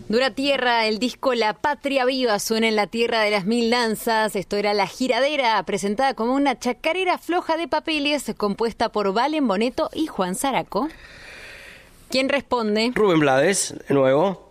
Dura Tierra, el disco La Patria Viva suena en la tierra de las mil danzas. Esto era La Giradera, presentada como una chacarera floja de papeles, compuesta por Valen Boneto y Juan Zaraco. ¿Quién responde? Rubén Blades, de nuevo.